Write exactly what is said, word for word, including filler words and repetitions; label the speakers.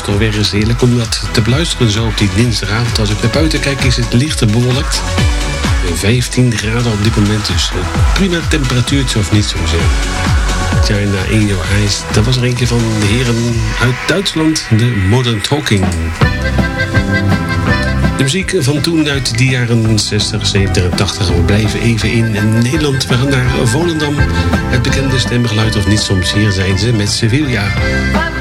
Speaker 1: toch weer eens heerlijk om dat te beluisteren zo op die dinsdagavond. Als ik naar buiten kijk is het lichter bewolkt. vijftien graden op dit moment, dus prima temperatuurtje of niet zo zeggen. China in Your Eyes, dat was er eentje van de heren uit Duitsland, de Modern Talking. De muziek van toen uit de jaren zestig, zeventig en tachtig. We blijven even in Nederland. We gaan naar Volendam. Het bekende stemgeluid of niet soms. Hier zijn ze met Sevilla.